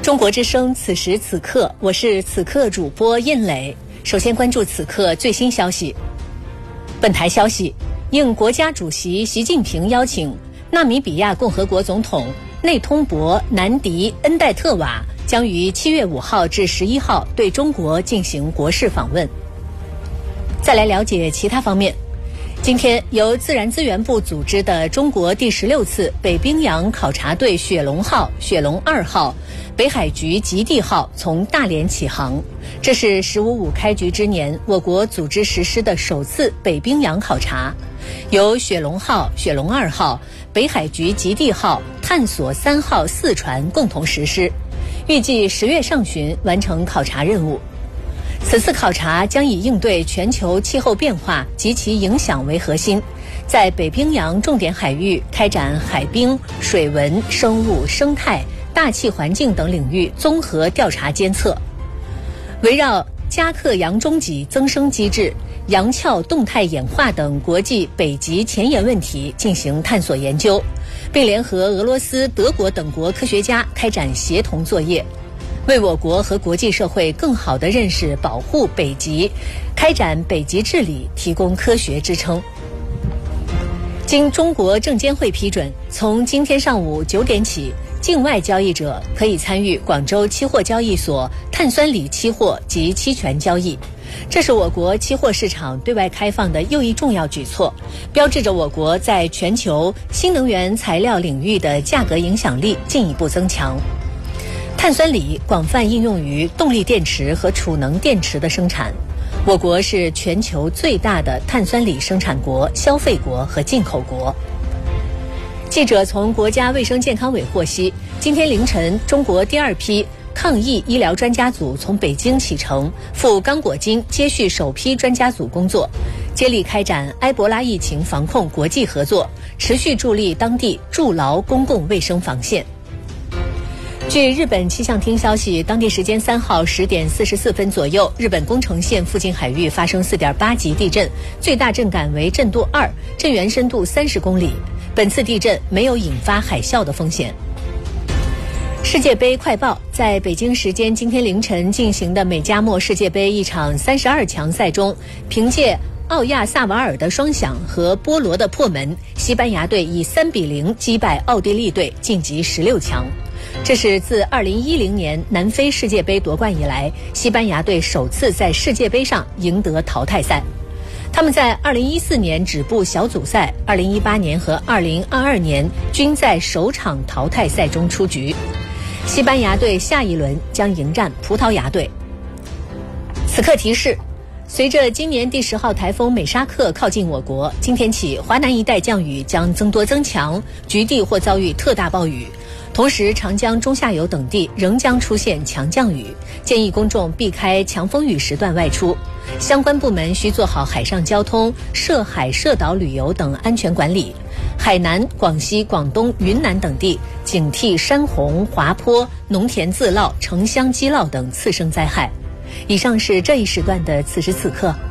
中国之声，此时此刻，我是此刻主播印磊。首先关注此刻最新消息。本台消息，应国家主席习近平邀请，纳米比亚共和国总统内通博南迪恩代特瓦将于7月5号至11号对中国进行国事访问。再来了解其他方面。今天，由自然资源部组织的中国第16次北冰洋考察队雪龙号、雪龙2号、北海局极地号从大连起航。这是“15.5”开局之年，我国组织实施的首次北冰洋考察，由雪龙号、雪龙2号、北海局极地号、探索3号4船共同实施，预计10月上旬完成考察任务。此次考察将以应对全球气候变化及其影响为核心，在北冰洋重点海域开展海冰、水文、生物、生态、大气环境等领域综合调查监测，围绕加克洋中脊增生机制、洋壳动态演化等国际北极前沿问题进行探索研究，并联合俄罗斯、德国等国科学家开展协同作业，为我国和国际社会更好地认识保护北极、开展北极治理提供科学支撑。经中国证监会批准，从今天上午9点起，境外交易者可以参与广州期货交易所碳酸锂期货及期权交易。这是我国期货市场对外开放的又一重要举措，标志着我国在全球新能源材料领域的价格影响力进一步增强。碳酸锂广泛应用于动力电池和储能电池的生产，我国是全球最大的碳酸锂生产国、消费国和进口国。记者从国家卫生健康委获悉，今天凌晨，中国第2批抗疫医疗专家组从北京启程，赴刚果金接续首批专家组工作，接力开展埃博拉疫情防控国际合作，持续助力当地筑牢公共卫生防线。据日本气象厅消息，当地时间3号10点44分左右，日本宫城县附近海域发生4.8级地震，最大震感为震度2，震源深度30公里。本次地震没有引发海啸的风险。世界杯快报，在北京时间今天凌晨进行的美加墨世界杯一场32强赛中，凭借奥亚萨瓦尔的双响和波罗的破门，西班牙队以3-0击败奥地利队晋级16强。这是自2010年南非世界杯夺冠以来，西班牙队首次在世界杯上赢得淘汰赛。他们在2014年止步小组赛，2018年和2022年均在首场淘汰赛中出局。西班牙队下一轮将迎战葡萄牙队。此刻提示，随着今年第10号台风美沙克靠近我国，今天起华南一带降雨将增多增强，局地或遭遇特大暴雨。同时，长江中下游等地仍将出现强降雨，建议公众避开强风雨时段外出。相关部门需做好海上交通、涉海涉岛旅游等安全管理。海南、广西、广东、云南等地警惕山洪、滑坡、农田自涝、城乡积涝等次生灾害。以上是这一时段的此时此刻，